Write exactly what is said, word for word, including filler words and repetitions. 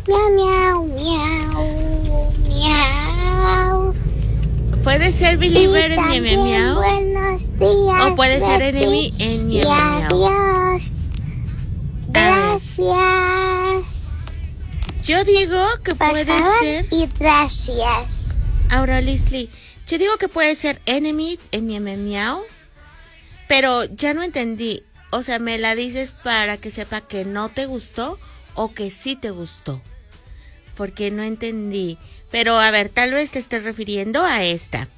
Miau, miau, miau, miau. Puede ser believer en miau, miau, miau. Buenos días. O puede ser Betty, enemy en miau, y miau, miau. adiós. Gracias. Yo digo que Por puede favor, ser... y gracias. Ahora, Leslie, yo digo que puede ser enemy en miau, miau, miau. Pero ya no entendí. O sea, ¿me la dices para que sepa que no te gustó o que sí te gustó? Porque no entendí. Pero a ver, tal vez te estés refiriendo a esta.